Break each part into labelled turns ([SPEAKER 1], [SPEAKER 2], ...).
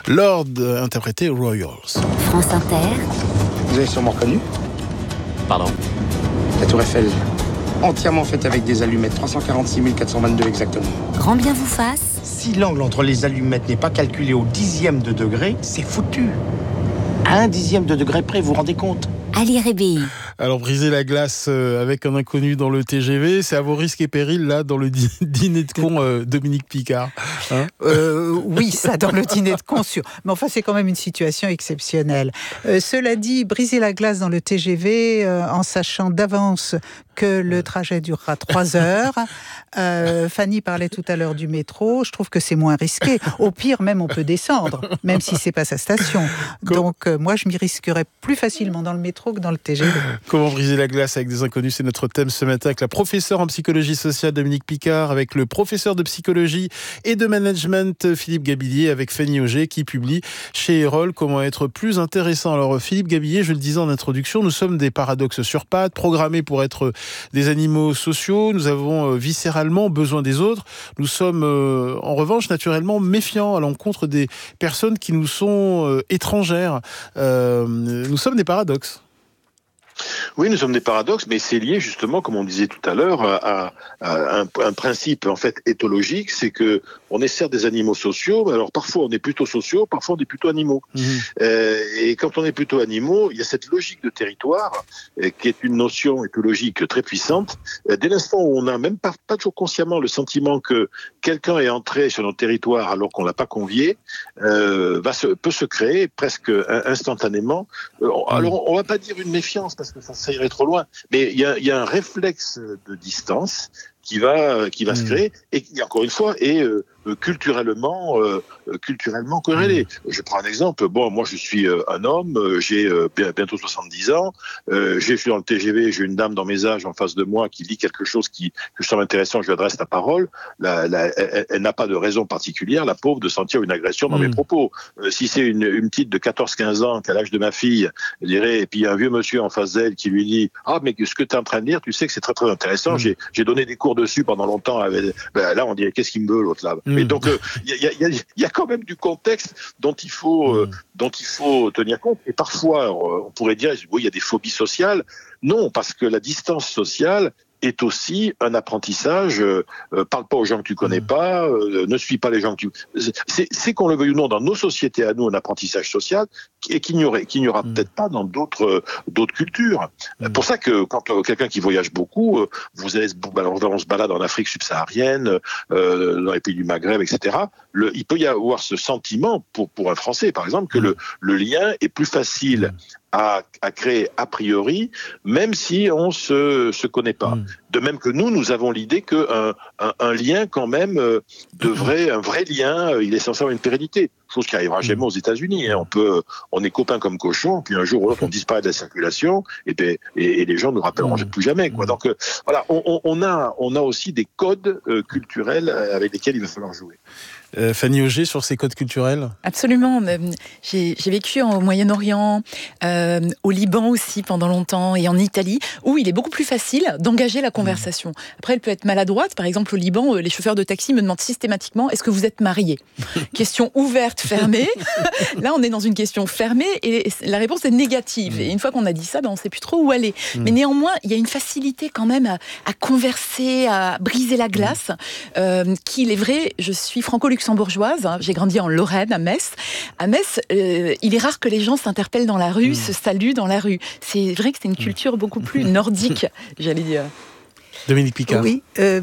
[SPEAKER 1] Lord, interprété Royals.
[SPEAKER 2] France Inter.
[SPEAKER 3] Vous avez sûrement reconnu
[SPEAKER 4] Pardon.
[SPEAKER 3] la Tour Eiffel, entièrement faite avec des allumettes, 346 422 exactement.
[SPEAKER 2] Grand bien vous fasse.
[SPEAKER 3] Si l'angle entre les allumettes n'est pas calculé au dixième de degré, c'est foutu. À un dixième de degré près, vous vous rendez compte ?
[SPEAKER 2] Ali Rébéi.
[SPEAKER 1] Alors, briser la glace avec un inconnu dans le TGV, c'est à vos risques et périls, là, dans le dîner de con Dominique Picard. Hein,
[SPEAKER 5] oui, ça, dans le dîner de con, sûr. Mais enfin, c'est quand même une situation exceptionnelle. Cela dit, briser la glace dans le TGV, en sachant d'avance que le trajet durera 3 heures. Fanny parlait tout à l'heure du métro. Je trouve que c'est moins risqué. Au pire, même, on peut descendre, même si c'est pas sa station. Donc, moi, je m'y risquerais plus facilement dans le métro que dans le TGV.
[SPEAKER 1] Comment briser la glace avec des inconnus, c'est notre thème ce matin avec la professeure en psychologie sociale Dominique Picard, avec le professeur de psychologie et de management Philippe Gabillier, avec Fanny Auger qui publie chez Erol Comment être plus intéressant. Alors Philippe Gabillier, je le disais en introduction, nous sommes des paradoxes sur pattes, programmés pour être des animaux sociaux, nous avons viscéralement besoin des autres, nous sommes en revanche naturellement méfiants à l'encontre des personnes qui nous sont étrangères. Nous sommes des paradoxes.
[SPEAKER 6] Oui, nous sommes des paradoxes, mais c'est lié justement, comme on disait tout à l'heure, à un principe en fait éthologique, c'est que on est certes des animaux sociaux, mais alors parfois on est plutôt sociaux, parfois on est plutôt animaux. Et quand on est plutôt animaux, il y a cette logique de territoire qui est une notion éthologique très puissante. Dès l'instant où on n'a même pas toujours consciemment le sentiment que quelqu'un est entré sur notre territoire alors qu'on l'a pas convié, peut se créer presque instantanément. Alors on va pas dire une méfiance parce que ça irait trop loin, mais il y a un réflexe de distance qui va se créer et qui, encore une fois, est culturellement corrélé. Je prends un exemple. Bon, moi, je suis un homme, j'ai bientôt 70 ans, je suis dans le TGV, j'ai une dame dans mes âges en face de moi qui lit quelque chose que je trouve intéressant, je lui adresse la parole. Elle n'a pas de raison particulière, la pauvre, de sentir une agression dans mes propos. Si c'est une petite de 14-15 ans, qui a l'âge de ma fille, je dirais, et puis il y a un vieux monsieur en face d'elle qui lui dit « Ah, mais ce que tu es en train de dire, tu sais que c'est très très intéressant, j'ai donné des cours dessus pendant longtemps. » Là, on dirait « Qu'est-ce qu'il me veut, l'autre là ?» Et donc, il y a quand même du contexte dont il faut tenir compte. Et parfois, on pourrait dire, oui, il y a des phobies sociales. Non, parce que la distance sociale est aussi un apprentissage. Parle pas aux gens que tu connais pas, ne suis pas les gens que tu... C'est qu'on le veuille ou non, dans nos sociétés à nous, un apprentissage social et qu'il n'y aura peut-être pas dans d'autres cultures. Pour ça que quand quelqu'un qui voyage beaucoup, on se balade en Afrique subsaharienne, dans les pays du Maghreb, etc. Il peut y avoir ce sentiment pour un Français, par exemple, que le lien est plus facile à créer a priori, même si on se connaît pas. De même que nous avons l'idée que un lien quand même un vrai lien, il est censé avoir une pérennité. Chose qui arrivera jamais aux États-Unis. Hein. On est copains comme cochons, puis un jour ou l'autre on disparaît de la circulation, et les gens ne nous rappelleront plus jamais. Quoi. Donc voilà, on a aussi des codes culturels avec lesquels il va falloir jouer.
[SPEAKER 1] Fanny Auger, sur ces codes culturels ?
[SPEAKER 7] Absolument. J'ai vécu au Moyen-Orient, au Liban aussi pendant longtemps, et en Italie, où il est beaucoup plus facile d'engager la conversation. Après, elle peut être maladroite. Par exemple, au Liban, les chauffeurs de taxi me demandent systématiquement « Est-ce que vous êtes marié ?» Question ouverte, fermée. Là, on est dans une question fermée, et la réponse est négative. Et une fois qu'on a dit ça, on ne sait plus trop où aller. Mais néanmoins, il y a une facilité quand même à converser, à briser la glace, qu'il est vrai, je suis franco-luxembourgeoise, hein, j'ai grandi en Lorraine, à Metz. À Metz, il est rare que les gens s'interpellent dans la rue, se saluent dans la rue. C'est vrai que c'est une culture beaucoup plus nordique, j'allais dire.
[SPEAKER 1] Dominique Picard.
[SPEAKER 5] Oui,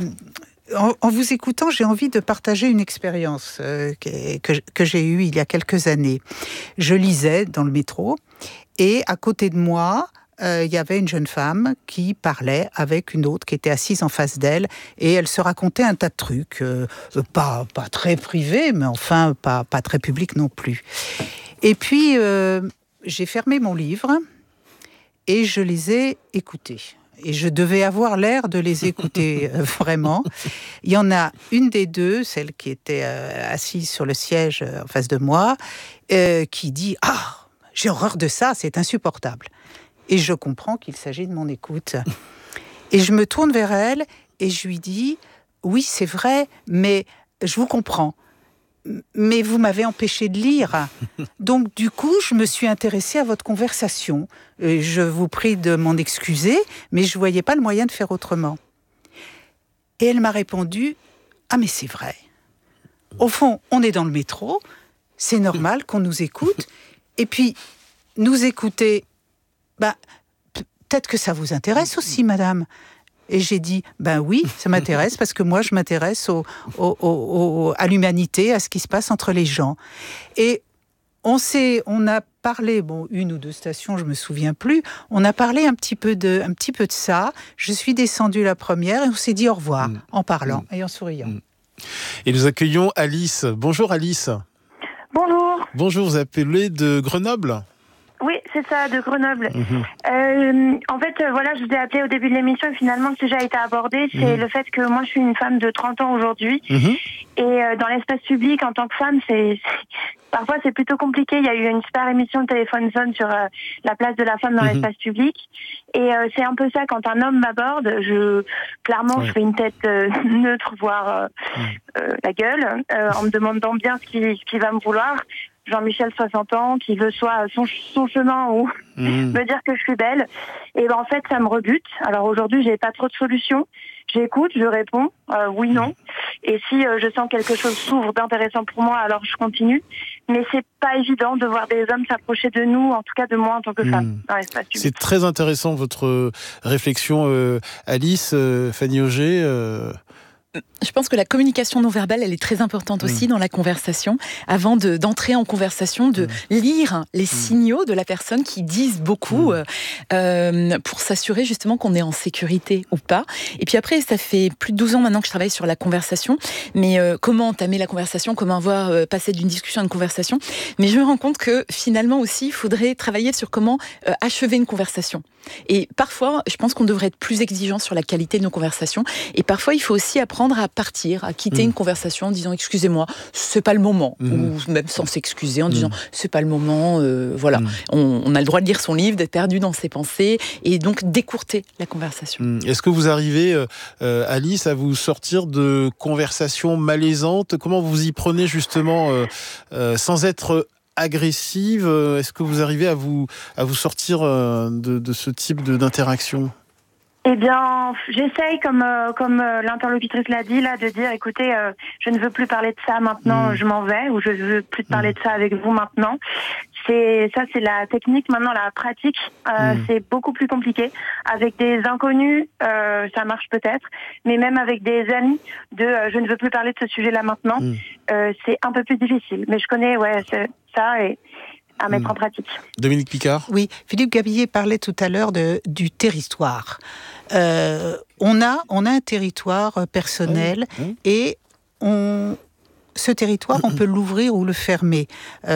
[SPEAKER 5] en vous écoutant, j'ai envie de partager une expérience que j'ai eue il y a quelques années. Je lisais dans le métro, et à côté de moi, il y avait une jeune femme qui parlait avec une autre qui était assise en face d'elle, et elle se racontait un tas de trucs, pas très privés, mais enfin pas très publics non plus. Et puis j'ai fermé mon livre et je les ai écoutés. Et je devais avoir l'air de les écouter vraiment. Il y en a une des deux, celle qui était assise sur le siège en face de moi, qui dit « Ah, j'ai horreur de ça, c'est insupportable ». Et je comprends qu'il s'agit de mon écoute. Et je me tourne vers elle et je lui dis « Oui, c'est vrai, mais je vous comprends. mais vous m'avez empêché de lire. Donc, du coup, je me suis intéressée à votre conversation. Et je vous prie de m'en excuser, mais je ne voyais pas le moyen de faire autrement. » Et elle m'a répondu « Ah, mais c'est vrai. Au fond, on est dans le métro, c'est normal qu'on nous écoute. Et puis, nous écouter, peut-être que ça vous intéresse aussi, madame. » Et j'ai dit, oui, ça m'intéresse, parce que moi, je m'intéresse à l'humanité, à ce qui se passe entre les gens. Et on a parlé, une ou deux stations, je me souviens plus, on a parlé un petit peu de ça. Je suis descendue la première et on s'est dit au revoir, en parlant et en souriant.
[SPEAKER 1] Et nous accueillons Alice. Bonjour Alice.
[SPEAKER 4] Bonjour.
[SPEAKER 1] Bonjour, vous appelez de Grenoble ?
[SPEAKER 4] Oui, c'est ça, de Grenoble. En fait, je vous ai appelé au début de l'émission et finalement, le sujet a été abordé. C'est le fait que moi, je suis une femme de 30 ans aujourd'hui. Et dans l'espace public, en tant que femme, parfois, c'est plutôt compliqué. Il y a eu une super émission de Téléphone Zone sur la place de la femme dans l'espace public. Et c'est un peu ça, quand un homme m'aborde, je fais une tête neutre, voire la gueule, en me demandant bien ce qu'il va me vouloir. Jean-Michel, 60 ans, qui veut soit son chemin ou me dire que je suis belle. Et en fait, ça me rebute. Alors aujourd'hui, j'ai pas trop de solutions. J'écoute, je réponds, oui, non. Et si je sens quelque chose s'ouvre d'intéressant pour moi, alors je continue. Mais c'est pas évident de voir des hommes s'approcher de nous, en tout cas de moi en tant que femme, dans l'espace public.
[SPEAKER 1] C'est très intéressant votre réflexion, Alice, Fanny Auger.
[SPEAKER 7] Je pense que la communication non verbale, elle est très importante aussi dans la conversation. Avant d'entrer en conversation, de lire les signaux de la personne qui disent beaucoup pour s'assurer justement qu'on est en sécurité ou pas. Et puis après, ça fait plus de 12 ans maintenant que je travaille sur la conversation. Mais comment entamer la conversation, comment passer d'une discussion à une conversation. Mais je me rends compte que finalement aussi, il faudrait travailler sur comment achever une conversation. Et parfois, je pense qu'on devrait être plus exigeant sur la qualité de nos conversations. Et parfois, il faut aussi apprendre à partir, à quitter une conversation en disant excusez-moi, c'est pas le moment, ou même sans s'excuser en disant c'est pas le moment. On a le droit de lire son livre, d'être perdu dans ses pensées et donc d'écourter la conversation.
[SPEAKER 1] Est-ce que vous arrivez, Alice, à vous sortir de conversations malaisantes ? Comment vous y prenez justement sans être agressive? Est-ce que vous arrivez à vous sortir de ce type d'interaction ?
[SPEAKER 4] Eh bien, j'essaye, comme l'interlocutrice l'a dit, là, de dire, écoutez, je ne veux plus parler de ça maintenant, je m'en vais, ou je ne veux plus parler de ça avec vous maintenant. C'est la technique. Maintenant, la pratique, c'est beaucoup plus compliqué. Avec des inconnus, ça marche peut-être, mais même avec des amis, je ne veux plus parler de ce sujet-là maintenant, c'est un peu plus difficile. Mais je connais, ça et à mettre en pratique.
[SPEAKER 1] Dominique Picard.
[SPEAKER 5] Oui, Philippe Gabillier parlait tout à l'heure du territoire. On a un territoire personnel et ce territoire, on peut l'ouvrir ou le fermer.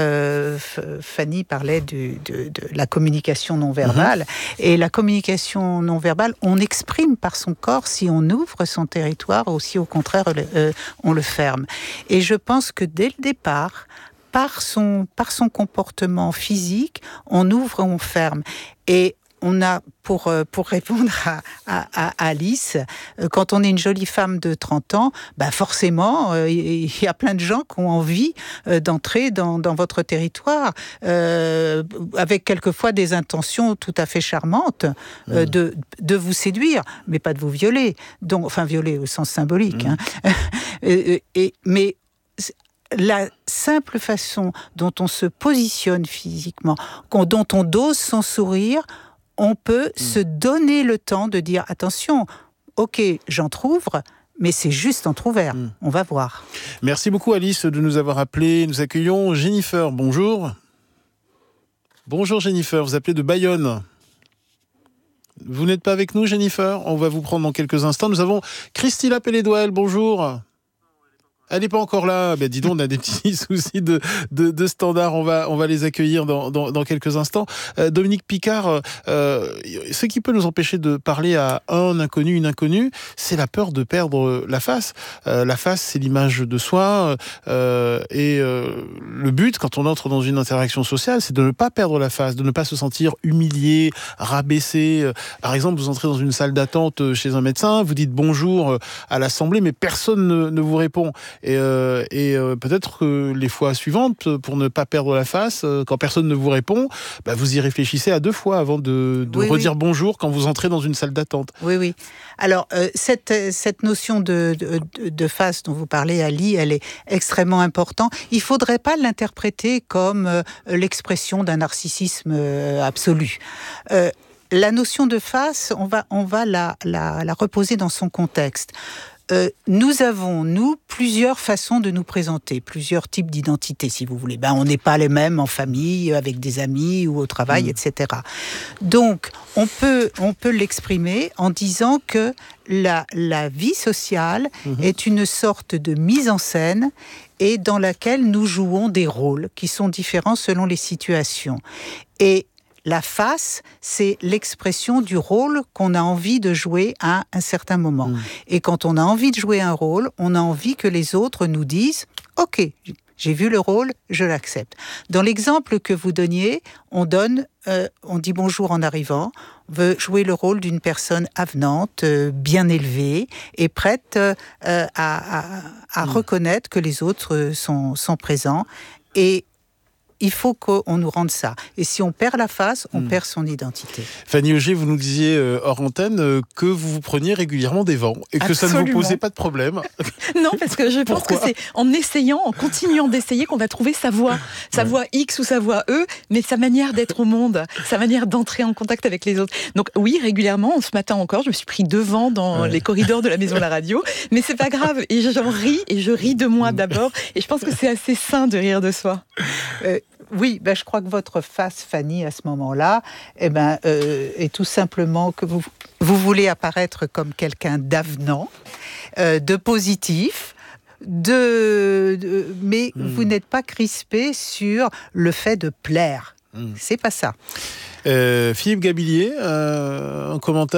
[SPEAKER 5] Fanny parlait de la communication non verbale. Et la communication non verbale, on exprime par son corps si on ouvre son territoire ou si au contraire on le ferme. Et je pense que dès le départ, par son comportement physique, on ouvre ou on ferme. Et on a, pour répondre à Alice, quand on est une jolie femme de 30 ans, forcément, il y a plein de gens qui ont envie d'entrer dans votre territoire, avec quelquefois des intentions tout à fait charmantes, de vous séduire, mais pas de vous violer. Donc, enfin, violer au sens symbolique. Mais la simple façon dont on se positionne physiquement, dont on dose son sourire, on peut se donner le temps de dire attention, ok, j'entrouvre, mais c'est juste entrouvert. On va voir.
[SPEAKER 1] Merci beaucoup Alice de nous avoir appelés. Nous accueillons Jennifer. Bonjour. Bonjour Jennifer, vous appelez de Bayonne. Vous n'êtes pas avec nous Jennifer ? On va vous prendre dans quelques instants. Nous avons Christina Pelledouel. Bonjour. Elle n'est pas encore là. Dis donc, on a des petits soucis de standard. On va les accueillir dans quelques instants. Dominique Picard, ce qui peut nous empêcher de parler à un inconnu, une inconnue, c'est la peur de perdre la face. La face, c'est l'image de soi. Le but, quand on entre dans une interaction sociale, c'est de ne pas perdre la face, de ne pas se sentir humilié, rabaissé. Par exemple, vous entrez dans une salle d'attente chez un médecin, vous dites bonjour à l'assemblée, mais personne ne vous répond. et peut-être que les fois suivantes, pour ne pas perdre la face, quand personne ne vous répond, vous y réfléchissez à 2 fois avant de redire bonjour quand vous entrez dans une salle d'attente.
[SPEAKER 5] Oui. Alors, cette notion de face dont vous parlez, Ali, elle est extrêmement importante. Il ne faudrait pas l'interpréter comme l'expression d'un narcissisme absolu. La notion de face, on va la reposer dans son contexte. Nous avons, plusieurs façons de nous présenter, plusieurs types d'identités, si vous voulez. On n'est pas les mêmes en famille, avec des amis ou au travail, etc. Donc, on peut l'exprimer en disant que la vie sociale est une sorte de mise en scène et dans laquelle nous jouons des rôles qui sont différents selon les situations. Et la face, c'est l'expression du rôle qu'on a envie de jouer à un certain moment. Et quand on a envie de jouer un rôle, on a envie que les autres nous disent « Ok, j'ai vu le rôle, je l'accepte ». Dans l'exemple que vous donniez, on dit bonjour en arrivant, on veut jouer le rôle d'une personne avenante, bien élevée et prête à reconnaître que les autres sont présents. Et il faut qu'on nous rende ça. Et si on perd la face, on perd son identité.
[SPEAKER 1] Fanny Auger, vous nous disiez hors antenne que vous vous preniez régulièrement des vents et que ça ne vous posait pas de problème.
[SPEAKER 7] Non, parce que je pense que c'est en essayant, en continuant d'essayer qu'on va trouver sa voix X ou sa voix E, mais sa manière d'être au monde, sa manière d'entrer en contact avec les autres. Donc oui, régulièrement, ce matin encore, je me suis pris 2 vents dans les corridors de la maison de la radio, mais c'est pas grave. Et j'en ris, et je ris de moi d'abord. Et je pense que c'est assez sain de rire de soi.
[SPEAKER 5] Oui, je crois que votre face, Fanny, à ce moment-là, est tout simplement que vous voulez apparaître comme quelqu'un d'avenant, de positif, mais vous n'êtes pas crispé sur le fait de plaire. C'est pas ça.
[SPEAKER 1] Philippe Gabillier, un commentaire ?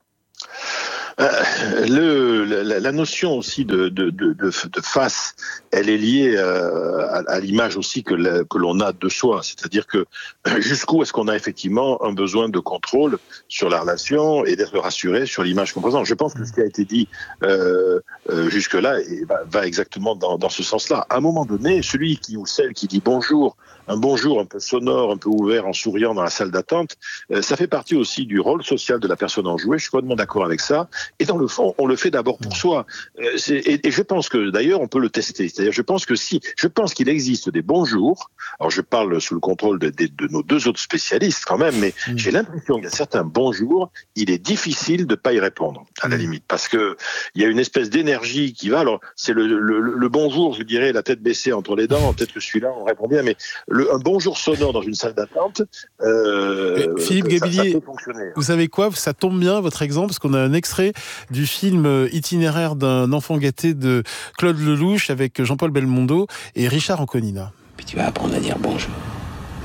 [SPEAKER 6] La notion aussi de face, elle est liée à l'image aussi que l'on a de soi. C'est-à-dire que jusqu'où est-ce qu'on a effectivement un besoin de contrôle sur la relation et d'être rassuré sur l'image qu'on présente. Je pense que ce qui a été dit jusque-là va exactement dans ce sens-là. À un moment donné, celui ou celle qui dit bonjour, un bonjour un peu sonore, un peu ouvert, en souriant dans la salle d'attente, ça fait partie aussi du rôle social de la personne enjouée. Je suis complètement d'accord avec ça. Et dans le fond, on le fait d'abord pour soi. Et je pense que, d'ailleurs, on peut le tester. C'est-à-dire, je pense qu'il existe des bonjours. Alors, je parle sous le contrôle de nos 2 autres spécialistes quand même, mais j'ai l'impression qu'il y a certains bonjours, il est difficile de pas y répondre, à la limite. Parce que il y a une espèce d'énergie qui va. Alors, c'est le bonjour, je dirais, la tête baissée entre les dents. Peut-être que celui-là, on répond bien, mais un bonjour sonore dans une salle d'attente,
[SPEAKER 1] Philippe Gabillier,
[SPEAKER 6] ça peut fonctionner.
[SPEAKER 1] Vous savez quoi ? Ça tombe bien, votre exemple, parce qu'on a un extrait du film Itinéraire d'un enfant gâté de Claude Lelouch avec Jean-Paul Belmondo et Richard Anconina.
[SPEAKER 8] Puis tu vas apprendre à dire bonjour. Pardon ?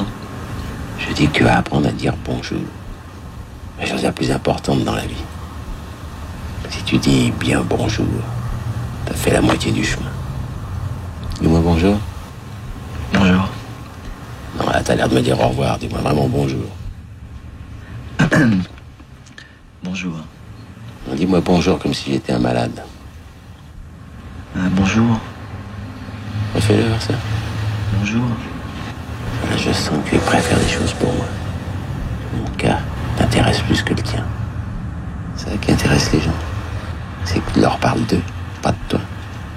[SPEAKER 8] Je dis que tu vas apprendre à dire bonjour. La chose la plus importante dans la vie. Si tu dis bien bonjour, t'as fait la moitié du chemin. Dis-moi bonjour.
[SPEAKER 9] Bonjour.
[SPEAKER 8] Non, là, t'as l'air de me dire au revoir. Dis-moi vraiment bonjour.
[SPEAKER 9] Bonjour.
[SPEAKER 8] Non, dis-moi bonjour comme si j'étais un malade.
[SPEAKER 9] Bonjour.
[SPEAKER 8] Refais-le, ça.
[SPEAKER 9] Bonjour.
[SPEAKER 8] Là, je sens que tu es prêt à faire des choses pour moi. Mon cas t'intéresse plus que le tien. C'est ça qui intéresse les gens. C'est que tu leur parles d'eux, pas de toi.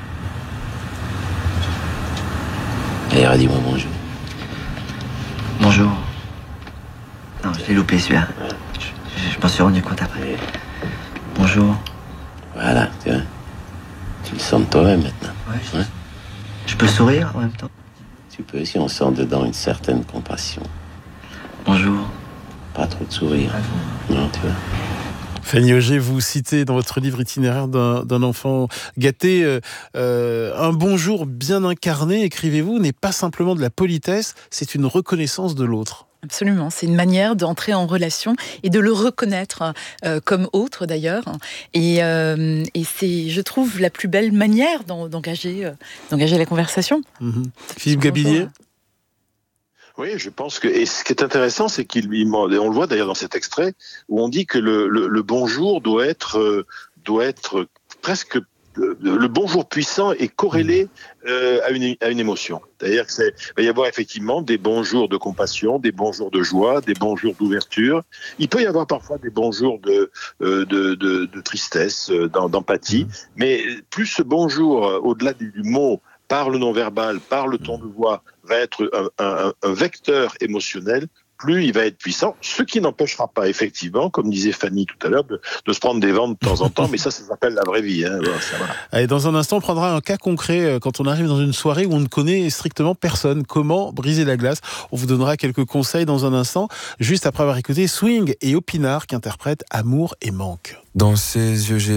[SPEAKER 8] D'ailleurs, dis-moi bonjour.
[SPEAKER 9] Bonjour. Non, je l'ai loupé celui-là. Je m'en suis rendu compte après. Bonjour.
[SPEAKER 8] Voilà, tu vois. Tu le sens de toi-même maintenant.
[SPEAKER 9] Ouais. Je peux sourire en même temps.
[SPEAKER 8] Tu peux si on sent dedans une certaine compassion.
[SPEAKER 9] Bonjour.
[SPEAKER 8] Pas trop de sourire. Non, tu vois.
[SPEAKER 1] Fanny Auger, vous citez dans votre livre Itinéraire d'un enfant gâté, un bonjour bien incarné, écrivez-vous, n'est pas simplement de la politesse, c'est une reconnaissance de l'autre.
[SPEAKER 7] Absolument, c'est une manière d'entrer en relation et de le reconnaître comme autre d'ailleurs. Et c'est, je trouve, la plus belle manière d'engager la conversation.
[SPEAKER 1] Philippe Gabillier.
[SPEAKER 6] Oui, je pense que, et ce qui est intéressant, c'est on le voit d'ailleurs dans cet extrait, où on dit que le bonjour doit être presque le bonjour puissant est corrélé à une émotion. C'est-à-dire qu'il va y avoir effectivement des bonjours de compassion, des bonjours de joie, des bonjours d'ouverture. Il peut y avoir parfois des bonjours de tristesse, d'empathie, mais plus ce bonjour, au-delà du mot, par le non-verbal, par le ton de voix, va être un vecteur émotionnel, plus il va être puissant, ce qui n'empêchera pas, effectivement, comme disait Fanny tout à l'heure, de se prendre des vents de temps en temps, mais ça s'appelle la vraie vie. Hein. Voilà, ça, voilà.
[SPEAKER 1] Allez, dans un instant, on prendra un cas concret quand on arrive dans une soirée où on ne connaît strictement personne. Comment briser la glace ? On vous donnera quelques conseils dans un instant, juste après avoir écouté Swing et Opinard qui interprètent Amour et Manque.
[SPEAKER 10] Dans ses yeux, j'ai